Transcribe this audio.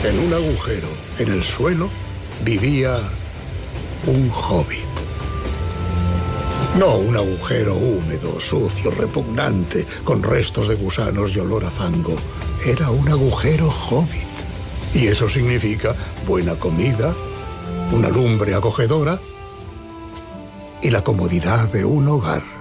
En un agujero en el suelo vivía un hobbit. No un agujero húmedo, sucio, repugnante, con restos de gusanos y olor a fango. Era un agujero hobbit. Y eso significa buena comida, una lumbre acogedora y la comodidad de un hogar.